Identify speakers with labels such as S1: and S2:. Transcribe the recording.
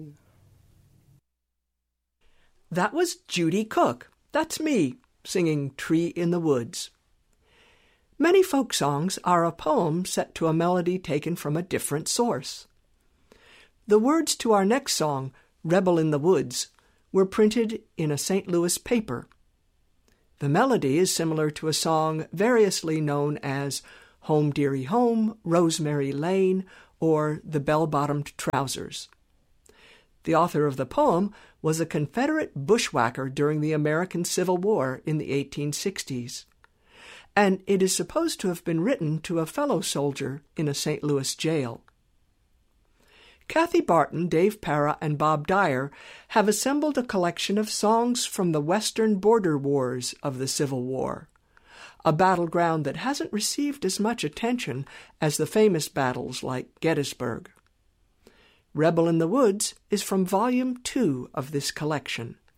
S1: That was Judy Cook, that's me, singing Tree in the Woods. Many folk songs are a poem set to a melody taken from a different source. The words to our next song, Rebel in the Woods, were printed in a St. Louis paper. The melody is similar to a song variously known as Home Dearie Home, Rosemary Lane, or The Bell-Bottomed Trousers. The author of the poem was a Confederate bushwhacker during the American Civil War in the 1860s, and it is supposed to have been written to a fellow soldier in a St. Louis jail. Kathy Barton, Dave Para, and Bob Dyer have assembled a collection of songs from the Western border wars of the Civil War, a battleground that hasn't received as much attention as the famous battles like Gettysburg. Rebel in the Woods is from Volume 2 of this collection.